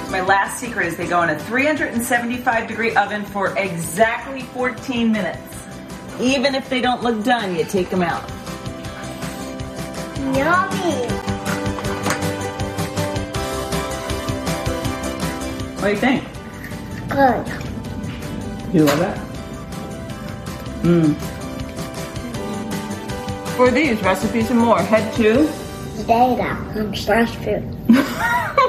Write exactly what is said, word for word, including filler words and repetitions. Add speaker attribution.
Speaker 1: My last secret is they go in a three hundred seventy-five degree oven for exactly fourteen minutes. Even if they don't look done, you take them out.
Speaker 2: Yummy.
Speaker 1: What do you think?
Speaker 2: Good.
Speaker 1: You love that? Mmm. For these recipes and more, head to
Speaker 2: Data on Slash Food.